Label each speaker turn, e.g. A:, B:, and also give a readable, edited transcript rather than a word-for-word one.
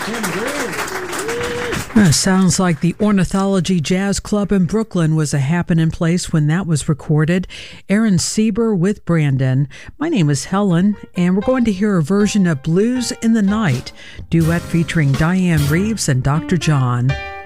A: Sounds like the Ornithology Jazz Club in Brooklyn was a happening place when that was recorded. Aaron Sieber with Brandon. My name is Helen, and we're going to hear a version of Blues in the Night, duet featuring Diane Reeves and Dr. John.